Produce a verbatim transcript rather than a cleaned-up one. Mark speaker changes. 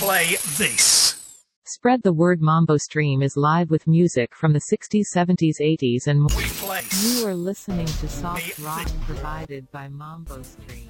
Speaker 1: play this.
Speaker 2: Spread the word. Mambo Stream is live with music from the sixties, seventies, eighties and more.
Speaker 1: We place.
Speaker 2: You are listening to soft rock provided by Mambo Stream.